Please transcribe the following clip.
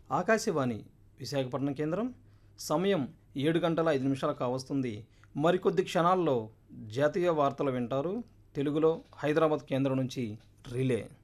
ఆకాశవాణి విశాఖపట్నం కేంద్రం. సమయం 7 గంటల 5 నిమిషాలు కావస్తుంది. మరికొద్ది క్షణాల్లో జాతీయ వార్తలు వింటారు. తెలుగులో హైదరాబాద్ కేంద్రం నుంచి రిలే.